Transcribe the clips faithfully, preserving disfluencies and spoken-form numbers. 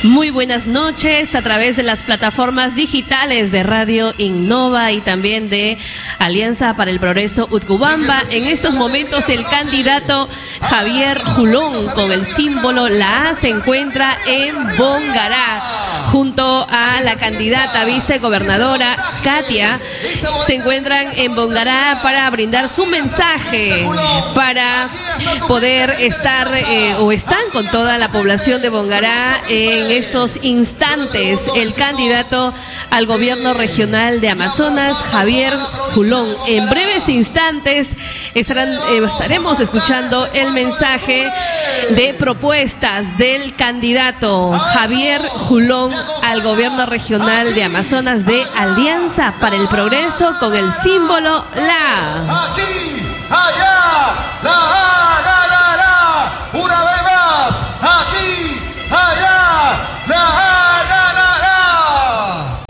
Muy buenas noches a través de las plataformas digitales de Radio Innova y también de Alianza para el Progreso Utcubamba. En estos momentos el candidato Javier Julón con el símbolo la A se encuentra en Bongará junto a la candidata vicegobernadora Katia. Se encuentran en Bongará para brindar su mensaje, para poder estar eh, o están con toda la población de Bongará en estos instantes. El candidato al gobierno regional de Amazonas, Javier Julón. En breves instantes estarán, eh, estaremos escuchando el mensaje de propuestas del candidato Javier Julón al gobierno regional de Amazonas de Alianza para el Progreso con el símbolo la A. Aquí, allá, la A ganará. Una vez más, aquí, allá, la A ganará.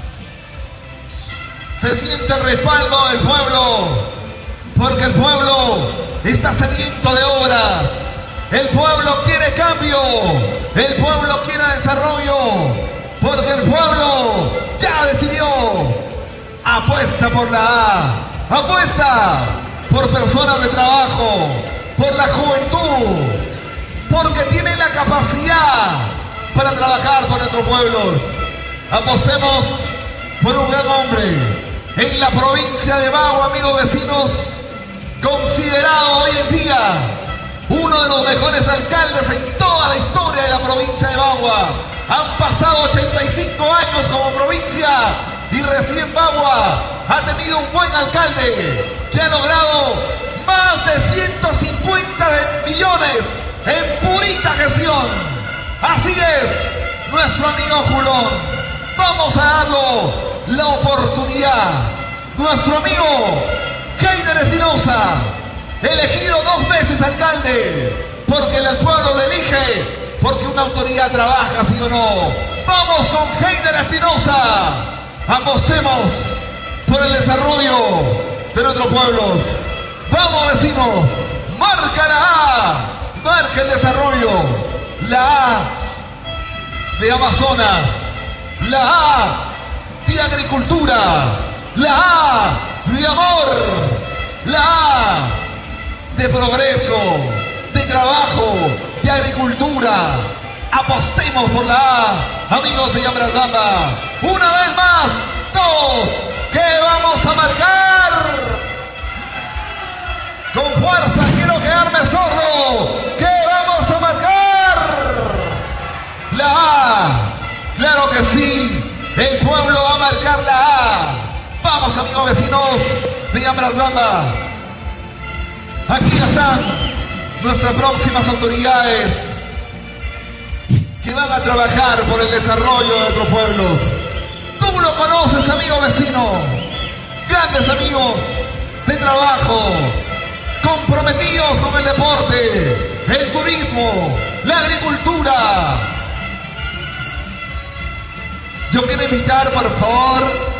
Se siente el respaldo del pueblo, porque el pueblo está sediento de obras. El pueblo quiere cambio, el pueblo quiere desarrollo, porque el pueblo ya decidió. Apuesta por la A, apuesta por personas de trabajo, por la juventud, porque tienen la capacidad para trabajar con nuestros pueblos. Apostemos por un gran hombre en la provincia de Bagua, amigos vecinos, considerado hoy en día uno de los mejores alcaldes en toda la historia de la provincia de Bagua. Han pasado ochenta y cinco años como provincia y recién Bagua ha tenido un buen alcalde que ha logrado más de ciento cincuenta millones en purita gestión. Así es, nuestro amigo Julón. Vamos a darlo la oportunidad. Nuestro amigo Heiner Espinosa, elegido dos veces alcalde, porque el pueblo lo elige, porque una autoridad trabaja, ¿sí o no? Vamos con Heiner Espinosa. Apostemos por el desarrollo de nuestros pueblos. Vamos, vecinos, marca la A, marca el desarrollo. La A de Amazonas, la A de agricultura, la A de amor, la A de progreso, de trabajo, de agricultura. Apostemos por la A, amigos de Yambrasbamba. Una vez más, dos, que vamos a marcar con fuerza. Quiero quedarme sordo. Que vamos a marcar la A. Claro que sí, el pueblo va a marcar la A. Vamos, amigos vecinos de Yambrasbamba. Aquí están nuestras próximas autoridades que van a trabajar por el desarrollo de nuestros pueblos. Tú lo conoces, amigo vecino. Grandes amigos de trabajo, comprometidos con el deporte, el turismo, la agricultura. Yo quiero invitar, por favor,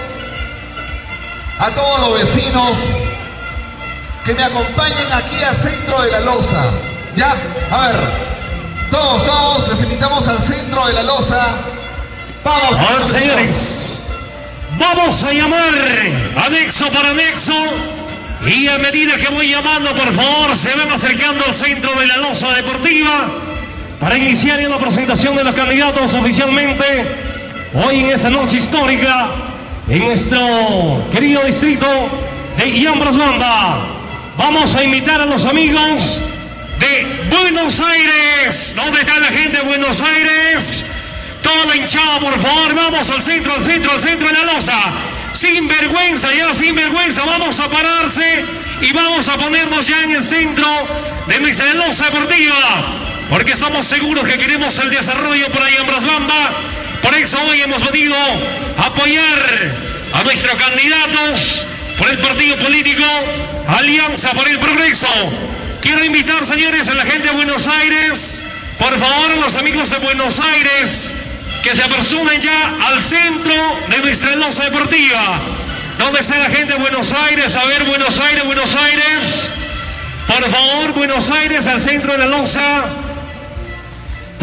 a todos los vecinos que me acompañen aquí al centro de la loza. Ya, a ver, todos, todos, les invitamos al centro de la loza. Vamos, a ver, señores, vamos a llamar anexo por anexo, y a medida que voy llamando, por favor, se van acercando al centro de la loza deportiva para iniciar ya la presentación de los candidatos oficialmente hoy en esta noche histórica en nuestro querido distrito de Yambrasbamba. Vamos a invitar a los amigos de Buenos Aires. ¿Dónde está la gente de Buenos Aires? Toda la hinchada, por favor, vamos al centro, al centro, al centro de la loza. Sin vergüenza, ya sin vergüenza, vamos a pararse y vamos a ponernos ya en el centro de nuestra loza deportiva, porque estamos seguros que queremos el desarrollo para Yambrasbamba. Por eso hoy hemos venido a apoyar a nuestros candidatos por el partido político Alianza para el Progreso. Quiero invitar, señores, a la gente de Buenos Aires, por favor, a los amigos de Buenos Aires, que se apersonen ya al centro de nuestra loza deportiva. ¿Dónde está la gente de Buenos Aires? A ver, Buenos Aires, Buenos Aires. Por favor, Buenos Aires, al centro de la loza.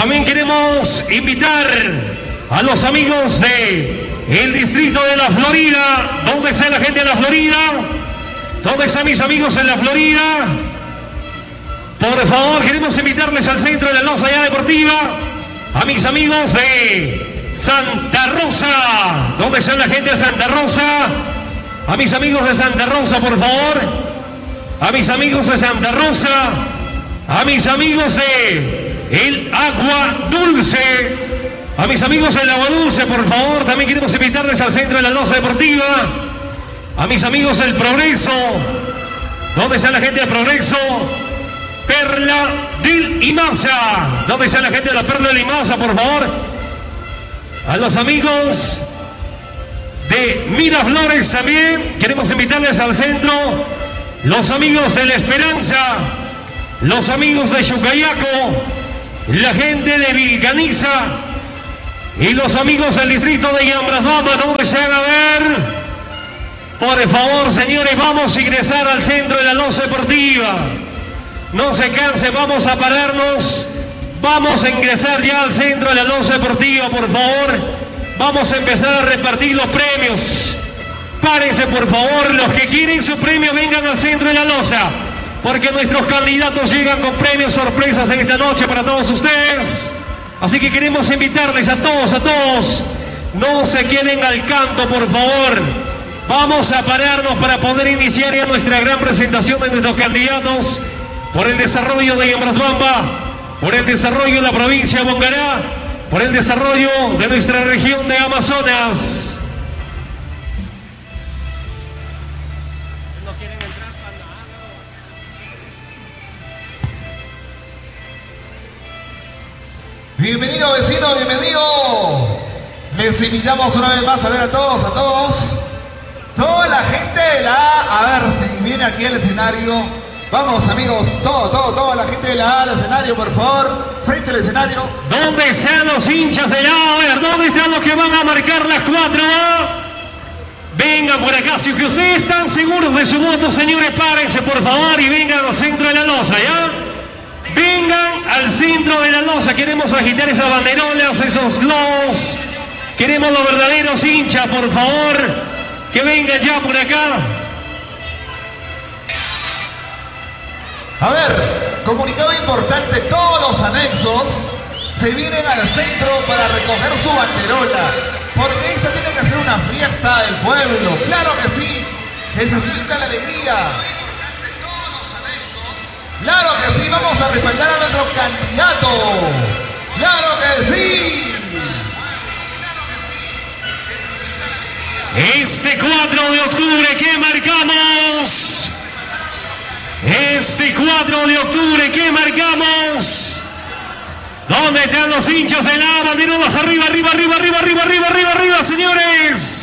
También queremos invitar a los amigos de el distrito de la Florida. ¿Dónde está la gente de la Florida? ¿Dónde están mis amigos en la Florida? Por favor, queremos invitarles al centro de la Loza ya deportiva. A mis amigos de Santa Rosa. ¿Dónde está la gente de Santa Rosa? A mis amigos de Santa Rosa, por favor. A mis amigos de Santa Rosa. A mis amigos de el Agua Dulce. A mis amigos del Agua Dulce, por favor. También queremos invitarles al centro de la Loza deportiva. A mis amigos del Progreso. ¿Dónde está la gente del Progreso? Perla del Imaza. ¿Dónde está la gente de la Perla del Imaza, por favor? A los amigos de Miraflores también queremos invitarles al centro. Los amigos de La Esperanza, los amigos de Chucayaco, la gente de Vilcaniza y los amigos del distrito de Yambrasbamba. ¿Dónde se van a ver? Por favor, señores, vamos a ingresar al centro de la Loza deportiva. No se canse, vamos a pararnos. Vamos a ingresar ya al centro de la Loza deportiva, por favor. Vamos a empezar a repartir los premios. Párense, por favor. Los que quieren su premio, vengan al centro de la Loza, porque nuestros candidatos llegan con premios sorpresas en esta noche para todos ustedes. Así que queremos invitarles a todos, a todos. No se queden al canto, por favor. Vamos a pararnos para poder iniciar ya nuestra gran presentación de nuestros candidatos por el desarrollo de Yambrasbamba, por el desarrollo de la provincia de Bongará, por el desarrollo de nuestra región de Amazonas. Bienvenido, vecino, bienvenido. Les invitamos una vez más a ver a todos, a todos. Toda la gente de la A, a ver si viene aquí al escenario. Vamos, amigos, todo, todo, toda la gente de la A al escenario, por favor. Frente al escenario. ¿Dónde están los hinchas de la A? A ver, ¿dónde están los que van a marcar las cuatro A? Vengan por acá, si que ustedes están seguros de su voto, señores, párense, por favor, y vengan al centro de la Loza, ¿ya? Vengan al centro de la Loza, queremos agitar esas banderolas, esos globos. Queremos los verdaderos hinchas, por favor, que vengan ya por acá. A ver, comunicado importante, todos los anexos se vienen al centro para recoger su banderola, porque esta tiene que ser una fiesta del pueblo, claro que sí, que se sienta la alegría. Claro que sí, vamos a respaldar a nuestro candidato, claro que sí. Este cuatro de octubre que marcamos, este cuatro de octubre que marcamos, ¿dónde están los hinchas de la banderolas? Arriba, arriba, arriba, arriba, arriba, arriba, arriba, arriba, señores.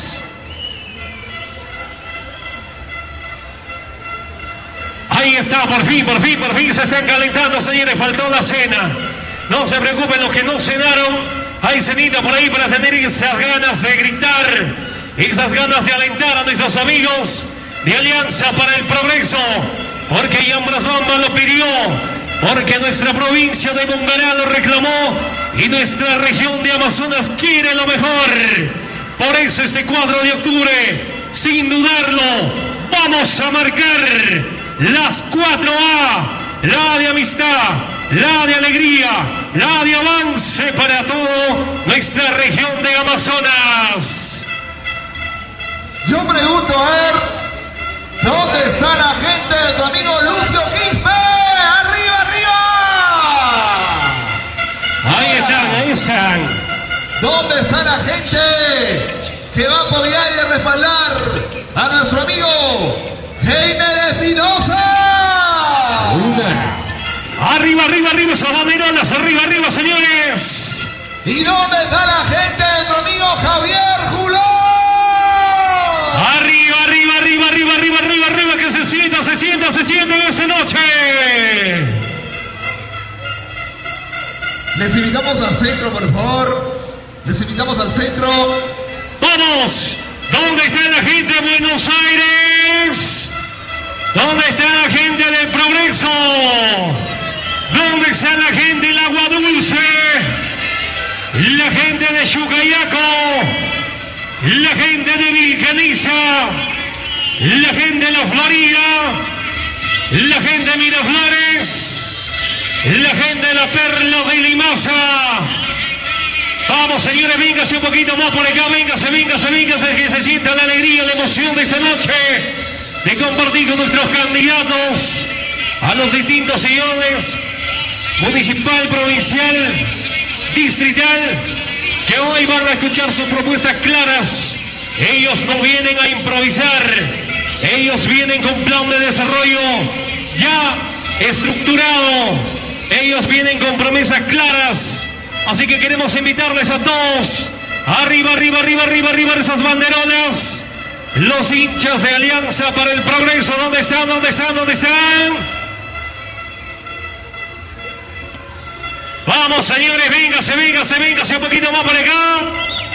Ahí está, por fin, por fin, por fin se están calentando, señores, faltó la cena. No se preocupen los que no cenaron, hay cenita por ahí para tener esas ganas de gritar, esas ganas de alentar a nuestros amigos de Alianza para el Progreso, porque Yambrasbamba lo pidió, porque nuestra provincia de Bongará lo reclamó y nuestra región de Amazonas quiere lo mejor. Por eso este cuatro de octubre, sin dudarlo, vamos a marcar las cuatro A, la de amistad, la de alegría, la de avance para toda nuestra región de Amazonas. Yo pregunto, a ver, ¿dónde está la gente de tu amigo Lucio Quispe? ¡Arriba, arriba! Ahí están, ahí están. ¿Dónde está la gente que va a apoyar y a respaldar a nuestro amigo Heiner Espinosa? Arriba, arriba, arriba, esas banderolas, arriba, arriba, señores. ¿Y dónde está la gente de tu amigo Javier Julón? Arriba, arriba, arriba, arriba, arriba, arriba, arriba, que se sienta, se sienta, se sienta en esa noche. Les invitamos al centro, por favor. Les invitamos al centro. ¡Vamos! ¿Dónde está la gente de Buenos Aires? ¿Dónde está la gente del Progreso? ¿Dónde está la gente del Agua Dulce? la gente de Chucayaco, la gente de Vilcaniza, la gente de La Florida, la gente de Miraflores, la gente de la Perla de Limaza. Vamos, señores, véngase un poquito más por acá, véngase, véngase, véngase, que se sienta la alegría, la emoción de esta noche, de compartir con nuestros candidatos a los distintos sillones, municipal, provincial, distrital, que hoy van a escuchar sus propuestas claras. Ellos no vienen a improvisar, ellos vienen con plan de desarrollo ya estructurado, ellos vienen con promesas claras. Así que queremos invitarles a todos, arriba, arriba, arriba, arriba, arriba de esas banderolas, los hinchas de Alianza para el Progreso. ¿Dónde están? ¿Dónde están? ¿Dónde están? Vamos, señores, véngase, véngase, véngase un poquito más por acá.